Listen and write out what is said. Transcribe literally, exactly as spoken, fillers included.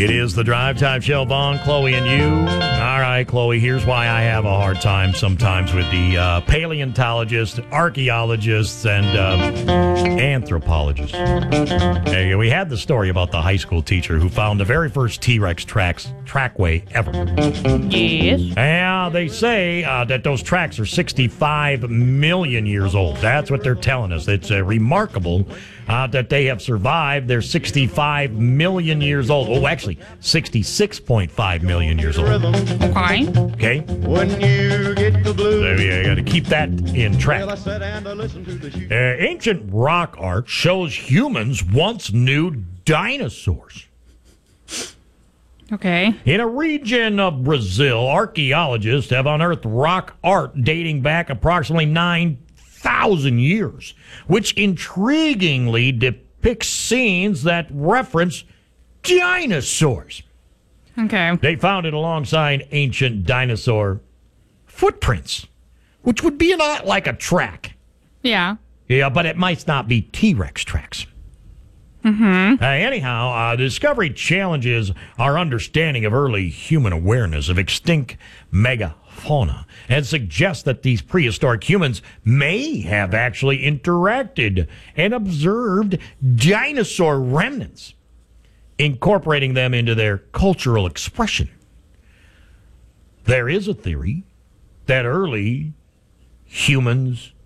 It is the Drive Time Show, Vaughn, Chloe, and you. All right, Chloe, here's why I have a hard time sometimes with the uh, paleontologists, archaeologists, and uh, anthropologists. Hey, we had the story about the high school teacher who found the very first T-Rex tracks trackway ever. Yes. Yeah, they say uh, that those tracks are sixty-five million years old. That's what they're telling us. It's uh, remarkable uh, that they have survived. They're sixty-five million years old. Oh, actually, sixty-six point five million years old. Okay. Okay? When you get the blues. So you got to keep that in track. Well, I sat down to listen to the sheep. Uh, ancient rock art shows humans once knew dinosaurs. Okay. In a region of Brazil, archaeologists have unearthed rock art dating back approximately nine thousand years, which intriguingly depicts scenes that reference dinosaurs. Okay. They found it alongside ancient dinosaur footprints, which would be not like a track. Yeah. Yeah, but it might not be T-Rex tracks. Mm-hmm. Uh, anyhow, uh, the discovery challenges our understanding of early human awareness of extinct megafauna and suggests that these prehistoric humans may have actually interacted and observed dinosaur remnants, incorporating them into their cultural expression. There is a theory that early humans